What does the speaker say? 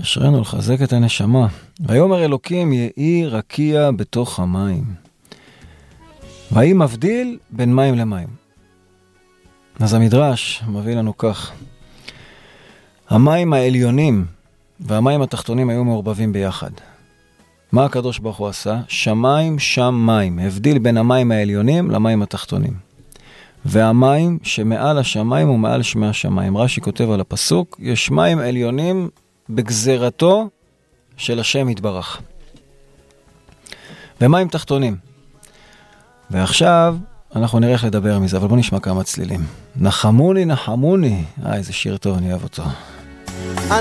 אשרנו לחזק את הנשמה. ויאמר אלוקים יהי רקיע בתוך המים. ויהי מבדיל בין מים למים. אז המדרש מביא לנו כך. המים העליונים והמים התחתונים היו מעורבבים ביחד. מה הקדוש ברוך הוא עשה? שמיים שם מים. הבדיל בין המים העליונים למים התחתונים. והמים שמעל השמיים ומעל שמי השמיים. רש"י כותב על הפסוק, יש מים עליונים בגזרתו של השם יתברך. ומים תחתונים. ועכשיו אנחנו נראה איך לדבר מזה, אבל בוא נשמע כמה צלילים. נחמוני, נחמוני. איזה שיר טוב, אני אוהב אותו.